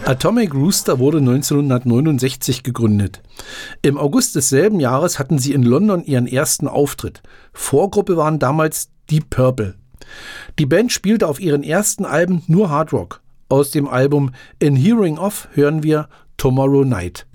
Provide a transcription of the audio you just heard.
Atomic Rooster wurde 1969 gegründet. Im August desselben Jahres hatten sie in London ihren ersten Auftritt. Vorgruppe waren damals Deep Purple. Die Band spielte auf ihren ersten Alben nur Hard Rock. Aus dem Album In Hearing Of hören wir Tomorrow Night.